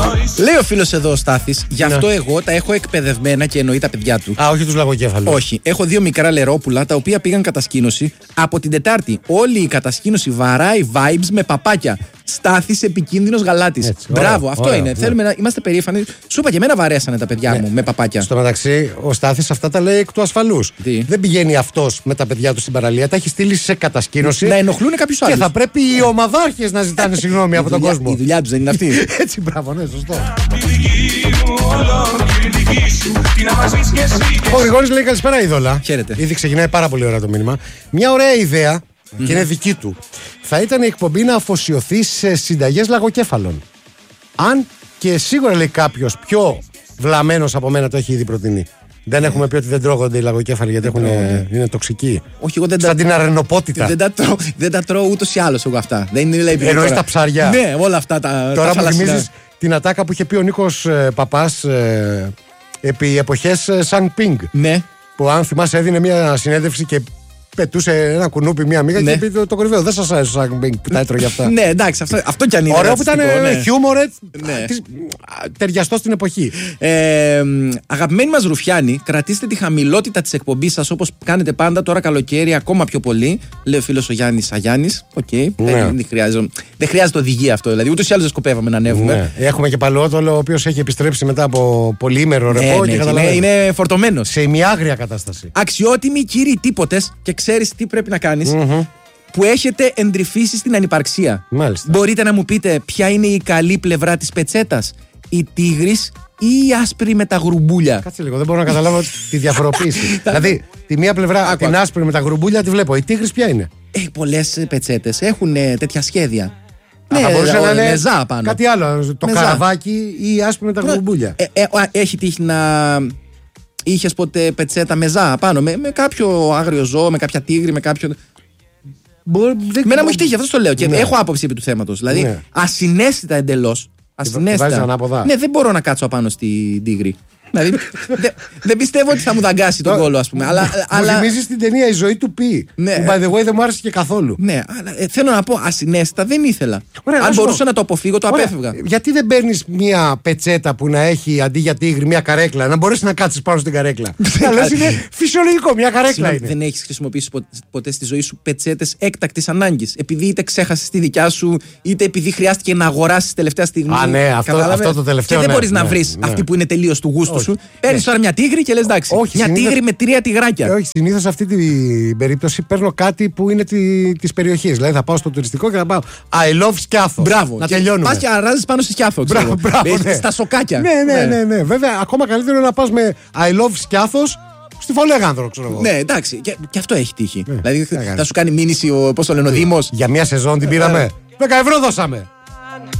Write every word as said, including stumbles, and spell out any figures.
Λέει ο φίλος εδώ ο Στάθης, γι' αυτό ναι. εγώ τα έχω εκπαιδευμένα και εννοεί τα παιδιά του. Α, όχι τους λαγοκέφαλους. Όχι. Έχω δύο μικρά λερόπουλα τα οποία πήγαν κατασκήνωση. Από την Τετάρτη όλη η κατασκήνωση βαράει vibes με παπάκια. Στάθης επικίνδυνος γαλάτης. Μπράβο, ωραία, αυτό ωραία, είναι. Ναι. Θέλουμε να είμαστε περήφανοι. Σου είπα και εμένα βαρέσανε τα παιδιά ναι. μου με παπάκια. Στο μεταξύ, ο Στάθης αυτά τα λέει εκ του ασφαλούς. Τι? Δεν πηγαίνει αυτός με τα παιδιά του στην παραλία, τα έχει στείλει σε κατασκήνωση. Να ενοχλούν κάποιους άλλους. Και θα πρέπει οι ομαδάρχες να ζητάνε συγγνώμη από τον κόσμο. Η δουλειά τους δεν είναι αυτή. Έτσι, μπράβο, ναι, σωστό. Ο Γρηγόρης λέει καλησπέρα, είδωλα. Χαίρετε. Ήδη ξεκινάει πάρα πολύ ωραία το μήνυμα. Μια ωραία ιδέα mm-hmm. και είναι δική του. Θα ήταν η εκπομπή να αφοσιωθεί σε συνταγές λαγοκέφαλων. Αν και σίγουρα λέει κάποιος πιο βλαμμένος από μένα το έχει ήδη προτείνει. Δεν έχουμε πει ότι δεν τρώγονται οι λαγοκέφαλοι γιατί έχουν, είναι τοξικοί. Όχι, εγώ δεν Σαν τα... την αρενοπότητα. Δεν τα τρώω, δεν τα τρώω ούτως ή άλλως εγώ αυτά. Δεν είναι, λέει, εννοείς τα ψάρια. Ναι, όλα αυτά τα. Τώρα τα που θυμίζεις την ατάκα που είχε πει ο Νίκος ε, Παπάς ε, επί εποχές ε, Σαν Πινγκ. Ναι. Που αν θυμάσαι έδινε μια συνέντευξη και πετούσε ένα κουνούπι μία μίγα ναι. και είπε το, το κορυφαίο. Δεν σας άρεσε το Σαν Πινγκ που τα έτρωγε αυτά. Ναι, εντάξει, αυτό, αυτό κι αν είναι. Ωραίο που ήταν ναι. χιούμορ, ναι. ταιριαστό στην εποχή. Ε, αγαπημένοι μας Ρουφιάνοι, κρατήστε τη χαμηλότητα της εκπομπής σας όπως κάνετε πάντα τώρα καλοκαίρι ακόμα πιο πολύ. Λέει ο φίλος ο Γιάννης Αγιάννης. Οκ. Okay. Ναι. Δεν, δεν, χρειάζεται, δεν χρειάζεται οδηγία αυτό. Δηλαδή, ούτως ή άλλως δεν σκοπεύαμε να ανέβουμε. Ναι. Έχουμε και Παλαιότολο, ο οποίος έχει επιστρέψει μετά από πολυήμερο ρεπό. Ναι, ναι, ναι, είναι φορτωμένος. Σε ημιάγρια κατάσταση. Αξιότιμοι κύριοι τύποτες και ξέρεις τι πρέπει να κάνεις. Mm-hmm. Που έχετε εντρυφήσει στην ανυπαρξία. Μάλιστα. Μπορείτε να μου πείτε ποια είναι η καλή πλευρά της πετσέτας, η τίγρης ή η άσπρη με τα γρουμπούλια. Κάτσε λίγο, δεν μπορώ να καταλάβω τη διαφοροποίηση. Δηλαδή, τη μία πλευρά, Άκουα. την άσπρη με τα γρουμπούλια τη βλέπω. Η τίγρης ποια είναι? Ε, πολλές πετσέτες έχουν ε, τέτοια σχέδια. Α, ναι, θα μπορούσε να είναι μεζά πάνω. Κάτι άλλο. Το μεζά. Καραβάκι ή η άσπρη με τα γρουμπούλια. Ε, ε, ε, έχει τύχει να. Είχες ποτέ πετσέτα μεζά πάνω με, με κάποιο άγριο ζώο, με κάποια τίγρη, με κάποιο. Μπορεί, δεν... Μένα μου έχει τύχει, αυτό το λέω. Και ναι. έχω άποψη επί του θέματος. Δηλαδή, ναι. ασυναίσθητα εντελώς. Ασυναίσθητα. Ναι, δεν μπορώ να κάτσω απάνω στην τίγρη. Δηλαδή, δεν δε πιστεύω ότι θα μου δαγκάσει τον κόλο, ας πούμε. Αλλά, μου αλλά... θυμίζεις την ταινία Η ζωή του Πι. Ναι. Που, by the way, δεν μου άρεσε και καθόλου. Ναι, αλλά ε, θέλω να πω, ασυναίσθητα δεν ήθελα. Ωραία, αν μπορούσα να το αποφύγω, το Ωραία. απέφευγα. Γιατί δεν παίρνεις μια πετσέτα που να έχει αντί για τίγρη μια καρέκλα, να μπορέσει να κάτσεις πάνω στην καρέκλα. Αλλά είναι φυσιολογικό, μια καρέκλα Συγνώμη, είναι. Δεν έχεις χρησιμοποιήσει ποτέ στη ζωή σου πετσέτες έκτακτης ανάγκης. Επειδή είτε ξέχασες τη δικιά σου, είτε επειδή χρειάστηκε να αγοράσεις τελευταία στιγμή. Α, ναι, αυτό, αυτό το τελευταίο. Και δεν ναι, μπορείς ναι, να βρεις ναι. αυτή που είναι τελείως του γούστου σου. Παίρνεις τώρα μια τίγρη και λες εντάξει. Όχι, μια συνήθως... τίγρη με τρία τυγράκια. Όχι, συνήθως σε αυτή την περίπτωση παίρνω κάτι που είναι τη, της περιοχής. Δηλαδή θα πάω στο τουριστικό και θα πάω I love Σκιάθο. Μπράβο. Να τελειώνουμε. Πας και αράζεις πάνω στη Σκιάθο. Μπράβο, μπράβο, ναι. Στα σοκάκια. Ναι, ναι, ναι, ναι, ναι. Βέβαια, ακόμα καλύτερο είναι να πας με I love Σκιάθος στη Φολέγανδρο, ξέρω εγώ. Ναι, εντάξει. Και, και αυτό έχει τύχει. Ναι. Δηλαδή θα σου κάνει μήνυση, πώς το λένε, ο Δήμος. Για μια σεζόν την πήραμε. δέκα ευρώ δώσαμε.